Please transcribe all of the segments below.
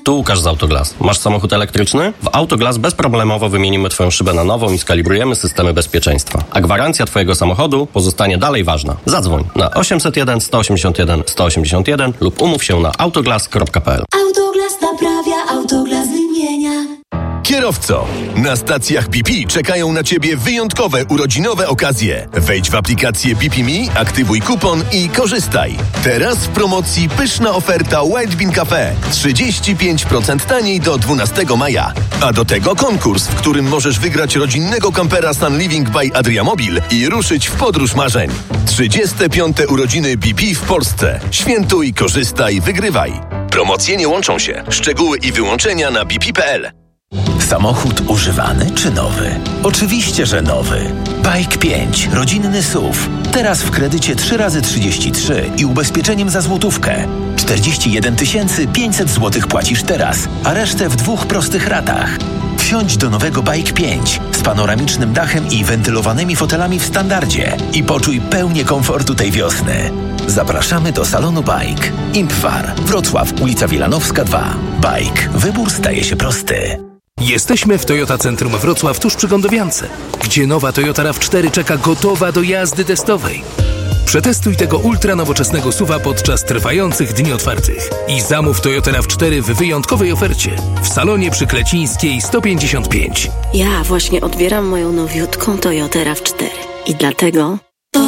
Tu Łukasz z Autoglass. Masz samochód elektryczny? W Autoglass bezproblemowo wymienimy Twoją szybę na nową i skalibrujemy systemy bezpieczeństwa. A gwarancja Twojego samochodu pozostanie dalej ważna. Zadzwoń na 801 181 181 lub umów się na autoglass.pl. Autoglass naprawia, Autoglass wymienia. Kierowco, na stacjach BP czekają na Ciebie wyjątkowe urodzinowe okazje. Wejdź w aplikację BP Me, aktywuj kupon i korzystaj. Teraz w promocji pyszna oferta White Bean Cafe. 35% taniej do 12 maja. A do tego konkurs, w którym możesz wygrać rodzinnego kampera Sun Living by Adriamobil i ruszyć w podróż marzeń. 35. urodziny BP w Polsce. Świętuj, korzystaj, wygrywaj. Promocje nie łączą się. Szczegóły i wyłączenia na bp.pl. Samochód używany czy nowy? Oczywiście, że nowy. Bike 5, rodzinny SUV. Teraz w kredycie 3x33 i ubezpieczeniem za złotówkę. 41 500 zł płacisz teraz, a resztę w 2 prostych ratach. Wsiądź do nowego Bike 5 z panoramicznym dachem i wentylowanymi fotelami w standardzie i poczuj pełnię komfortu tej wiosny. Zapraszamy do salonu Bike. Impfar, Wrocław, ulica Wilanowska 2. Bike. Wybór staje się prosty. Jesteśmy w Toyota Centrum Wrocław tuż przy Gondowiance, gdzie nowa Toyota RAV4 czeka gotowa do jazdy testowej. Przetestuj tego ultra nowoczesnego SUV-a podczas trwających dni otwartych i zamów Toyota RAV4 w wyjątkowej ofercie w salonie przy Klecińskiej 155. Ja właśnie odbieram moją nowiutką Toyotę RAV4 i dlatego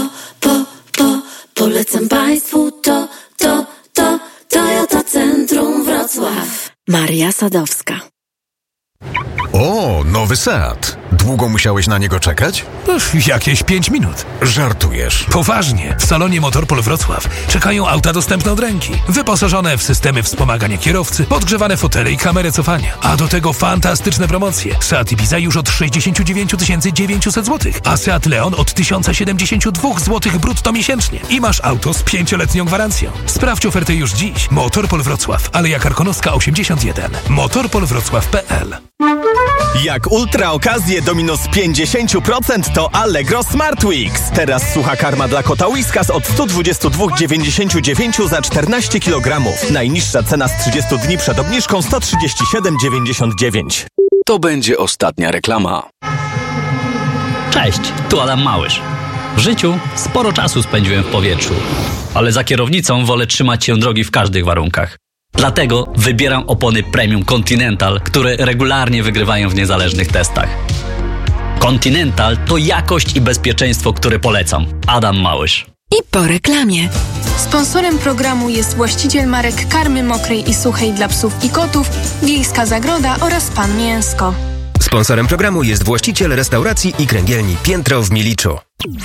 polecam Państwu Toyota Centrum Wrocław. Maria Sadowska. O, nowy Seat. Długo musiałeś na niego czekać? Jakieś 5 minut. Żartujesz. Poważnie. W salonie Motorpol Wrocław czekają auta dostępne od ręki. Wyposażone w systemy wspomagania kierowcy, podgrzewane fotele i kamerę cofania. A do tego fantastyczne promocje. Seat Ibiza już od 69 900 zł, a Seat Leon od 1072 zł brutto miesięcznie. I masz auto z 5-letnią gwarancją. Sprawdź ofertę już dziś. Motorpol Wrocław. Aleja Karkonoska 81. motorpolwrocław.pl. Jak ultra okazje do minus 50% to Allegro Smart Weeks. Teraz sucha karma dla kota Whiskas od 122,99 za 14 kg. Najniższa cena z 30 dni przed obniżką 137,99. To będzie ostatnia reklama. Cześć, tu Adam Małysz. W życiu sporo czasu spędziłem w powietrzu, ale za kierownicą wolę trzymać się drogi w każdych warunkach. Dlatego wybieram opony Premium Continental, które regularnie wygrywają w niezależnych testach. Continental to jakość i bezpieczeństwo, które polecam. Adam Małysz. I po reklamie. Sponsorem programu jest właściciel marek karmy mokrej i suchej dla psów i kotów, Wiejska Zagroda oraz Pan Mięsko. Sponsorem programu jest właściciel restauracji i kręgielni Piętro w Miliczu.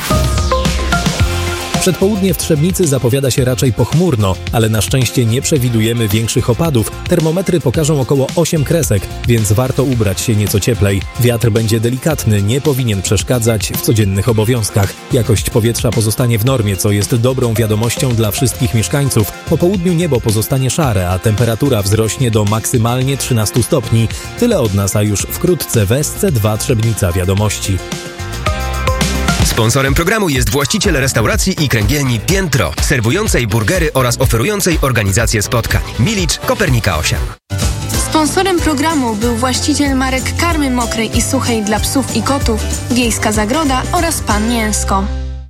Przedpołudnie w Trzebnicy zapowiada się raczej pochmurno, ale na szczęście nie przewidujemy większych opadów. Termometry pokażą około 8 kresek, więc warto ubrać się nieco cieplej. Wiatr będzie delikatny, nie powinien przeszkadzać w codziennych obowiązkach. Jakość powietrza pozostanie w normie, co jest dobrą wiadomością dla wszystkich mieszkańców. Po południu niebo pozostanie szare, a temperatura wzrośnie do maksymalnie 13 stopni. Tyle od nas, a już wkrótce w SC2 Trzebnica Wiadomości. Sponsorem programu jest właściciel restauracji i kręgielni Piętro, serwującej burgery oraz oferującej organizację spotkań. Milicz, Kopernika 8. Sponsorem programu był właściciel marek karmy mokrej i suchej dla psów i kotów, Wiejska Zagroda oraz Pan Mięsko.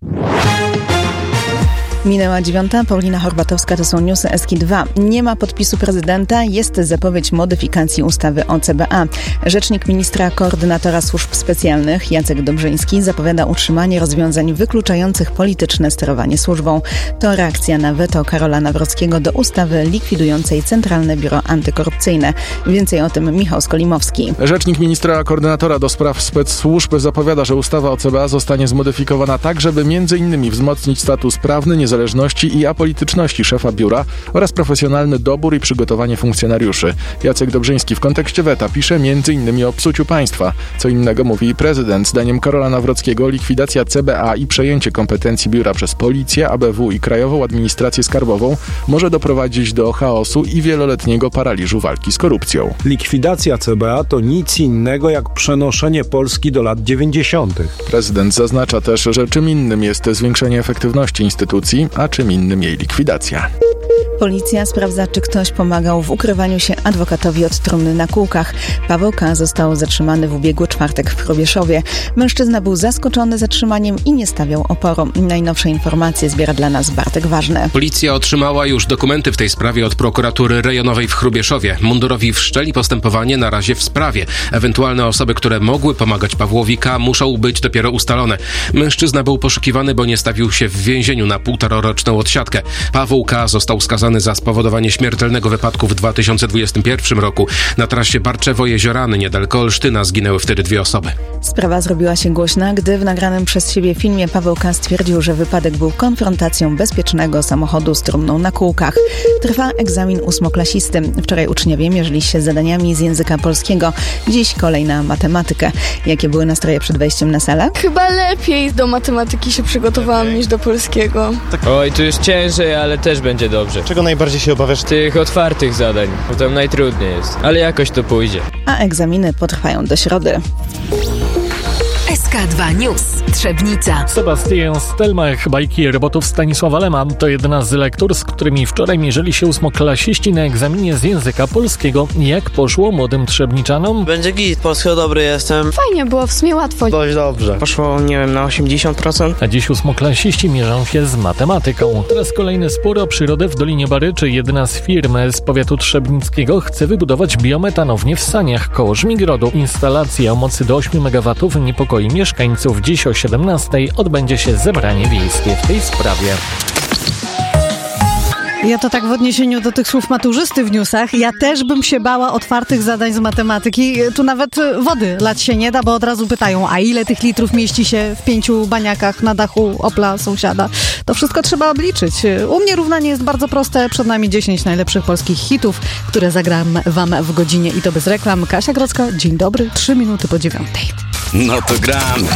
Minęła 9. Paulina Horbatowska, to są newsy Eski2. Nie ma podpisu prezydenta, jest zapowiedź modyfikacji ustawy o CBA. Rzecznik ministra koordynatora służb specjalnych Jacek Dobrzyński zapowiada utrzymanie rozwiązań wykluczających polityczne sterowanie służbą. To reakcja na weto Karola Nawrockiego do ustawy likwidującej Centralne Biuro Antykorupcyjne. Więcej o tym Michał Skolimowski. Rzecznik ministra koordynatora do spraw specsłużb zapowiada, że ustawa o CBA zostanie zmodyfikowana tak, żeby m.in. wzmocnić status prawny, niezależności i apolityczności szefa biura oraz profesjonalny dobór i przygotowanie funkcjonariuszy. Jacek Dobrzyński w kontekście weta pisze m.in. o psuciu państwa. Co innego mówi prezydent. Zdaniem Karola Nawrockiego likwidacja CBA i przejęcie kompetencji biura przez Policję, ABW i Krajową Administrację Skarbową może doprowadzić do chaosu i wieloletniego paraliżu walki z korupcją. Likwidacja CBA to nic innego jak przenoszenie Polski do lat 90. Prezydent zaznacza też, że czym innym jest zwiększenie efektywności instytucji, spółki, a czym innym jej likwidacja. Policja sprawdza, czy ktoś pomagał w ukrywaniu się adwokatowi od trumny na kółkach. Paweł K. został zatrzymany w ubiegły czwartek w Hrubieszowie. Mężczyzna był zaskoczony zatrzymaniem i nie stawiał oporu. Najnowsze informacje zbiera dla nas Bartek Ważny. Policja otrzymała już dokumenty w tej sprawie od prokuratury rejonowej w Hrubieszowie. Mundurowi wszczęli postępowanie na razie w sprawie. Ewentualne osoby, które mogły pomagać Pawłowi K. muszą być dopiero ustalone. Mężczyzna był poszukiwany, bo nie stawił się w więzieniu na 1,5-roczną odsiadkę. Paweł K. został skazany za spowodowanie śmiertelnego wypadku w 2021 roku. Na trasie Barczewo-Jeziorany niedaleko Olsztyna zginęły wtedy 2 osoby. Sprawa zrobiła się głośna, gdy w nagranym przez siebie filmie Paweł K. stwierdził, że wypadek był konfrontacją bezpiecznego samochodu z trumną na kółkach. Trwa egzamin 8-klasisty. Wczoraj uczniowie mierzyli się z zadaniami z języka polskiego. Dziś kolej na matematykę. Jakie były nastroje przed wejściem na salę? Chyba lepiej do matematyki się przygotowałam niż do polskiego. Oj, tu jest ciężej, ale też będzie dobrze. Czego najbardziej się obawiasz? Tych otwartych zadań, bo tam najtrudniej jest, ale jakoś to pójdzie. A egzaminy potrwają do środy. SK2 News. Trzebnica. Sebastian Stelmach, bajki robotów Stanisława Lema, to jedna z lektur, z którymi wczoraj mierzyli się 8-klasiści na egzaminie z języka polskiego. Jak poszło młodym trzebniczanom? Będzie git, polskiego dobry jestem. Fajnie było, w sumie łatwo. Dość dobrze. Poszło, nie wiem, na 80%. A dziś 8-klasiści mierzą się z matematyką. Teraz kolejny spór o przyrodę w Dolinie Baryczy. Jedna z firm z powiatu trzebnickiego chce wybudować biometanownię w Saniach koło Żmigrodu. Instalacja o mocy do 8 MW niepokoi mieszkańców. Dziś o 17:00 odbędzie się zebranie wiejskie w tej sprawie. Ja to tak w odniesieniu do tych słów maturzysty w newsach, ja też bym się bała otwartych zadań z matematyki. Tu nawet wody lać się nie da, bo od razu pytają, a ile tych litrów mieści się w 5 baniakach na dachu Opla sąsiada. To wszystko trzeba obliczyć. U mnie równanie jest bardzo proste. Przed nami 10 najlepszych polskich hitów, które zagram wam w godzinie i to bez reklam. Kasia Grodzka, dzień dobry, 3 minuty po 9:00. No to gram.